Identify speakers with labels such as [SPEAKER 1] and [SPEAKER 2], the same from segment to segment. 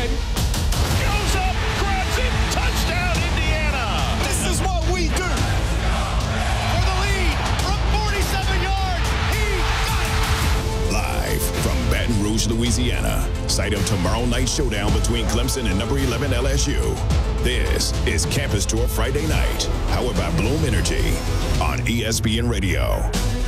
[SPEAKER 1] baby.
[SPEAKER 2] Goes up, grabs it, touchdown, Indiana.
[SPEAKER 3] This is what we do. For the lead from 47 yards, he got it.
[SPEAKER 4] Live from Baton Rouge, Louisiana, site of tomorrow night's showdown between Clemson and number 11 LSU. This is Campus Tour Friday night, powered by Bloom Energy on ESPN Radio.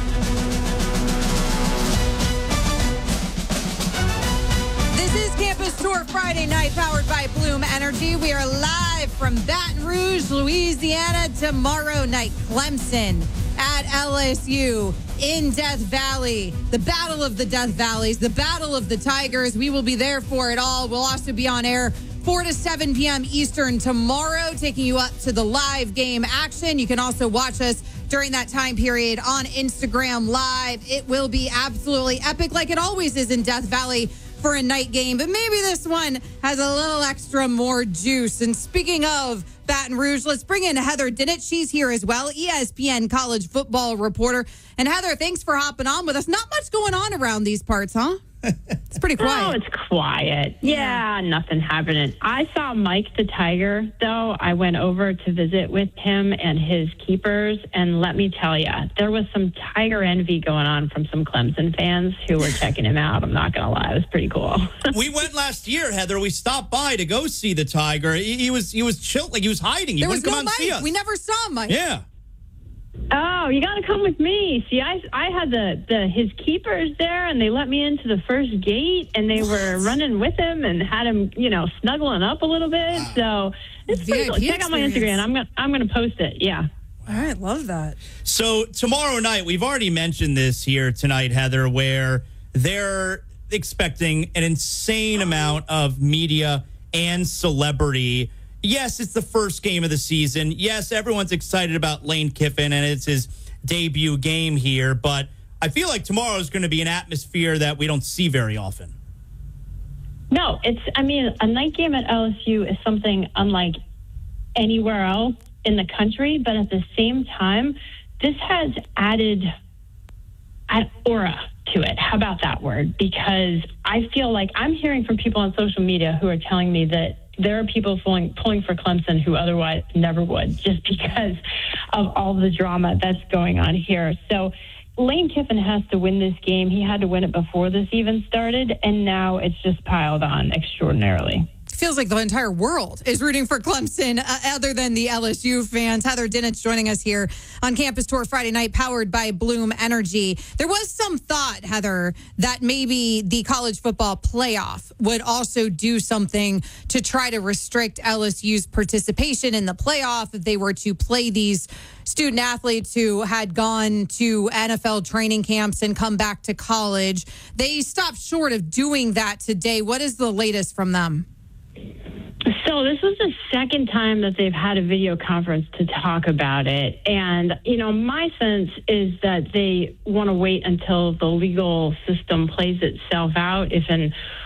[SPEAKER 5] This is Campus Tour Friday night, powered by Bloom Energy. We are live from Baton Rouge, Louisiana. Tomorrow night, Clemson at LSU in Death Valley. The battle of the Death Valleys, the battle of the Tigers. We will be there for it all. We'll also be on air 4 to 7 p.m. Eastern tomorrow, taking you up to the live game action. You can also watch us during that time period on Instagram Live. It will be absolutely epic, like it always is in Death Valley for a night game. But maybe this one has a little extra more juice. And speaking of Baton Rouge, let's bring in Heather Dinich. She's here as well, ESPN college football reporter. And Heather, thanks for hopping on with us. Not much going on around these parts, huh? It's pretty quiet.
[SPEAKER 6] Oh, it's quiet. Yeah, nothing happening. I saw Mike the Tiger, though. I went over to visit with him and his keepers, and let me tell you, there was some Tiger envy going on from some Clemson fans who were checking him out. I'm not going to lie. It was pretty cool.
[SPEAKER 7] We went last year, Heather. We stopped by to go see the Tiger. He was chill, like he was hiding. He wouldn't come out and see us.
[SPEAKER 5] We never saw Mike.
[SPEAKER 7] Yeah.
[SPEAKER 6] Oh, you got to come with me. See, I had his keepers there, and they let me into the first gate, and they were running with him and had him, snuggling up a little bit. So it's pretty cool. Check out my Instagram. I'm gonna post it. Yeah.
[SPEAKER 5] All right, love that.
[SPEAKER 7] So tomorrow night, we've already mentioned this here tonight, Heather, where they're expecting an insane amount of media and celebrity. Yes, it's the first game of the season. Yes, everyone's excited about Lane Kiffin, and it's his debut game here. But I feel like tomorrow is going to be an atmosphere that we don't see very often.
[SPEAKER 6] No, a night game at LSU is something unlike anywhere else in the country. But at the same time, this has added an aura to it. How about that word? Because I feel like I'm hearing from people on social media who are telling me that there are people pulling for Clemson who otherwise never would, just because of all the drama that's going on here. So Lane Kiffin has to win this game. He had to win it before this even started, and now it's just piled on extraordinarily.
[SPEAKER 5] Feels like the entire world is rooting for Clemson other than the LSU fans. Heather Dinich joining us here on Campus Tour Friday night, powered by Bloom Energy. There was some thought, Heather, that maybe the college football playoff would also do something to try to restrict LSU's participation in the playoff if they were to play these student athletes who had gone to NFL training camps and come back to college. They stopped short of doing that today. What is the latest from them?
[SPEAKER 6] So this was the second time that they've had a video conference to talk about it. And, my sense is that they want to wait until the legal system plays itself out, if and